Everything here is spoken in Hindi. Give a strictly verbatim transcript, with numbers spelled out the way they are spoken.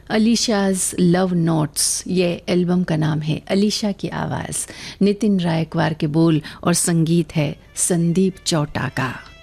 अलीशाज लव नोट्स ये एल्बम का नाम है। अलीशा की आवाज़, नितिन रायकवार के बोल और संगीत है संदीप चौटा का।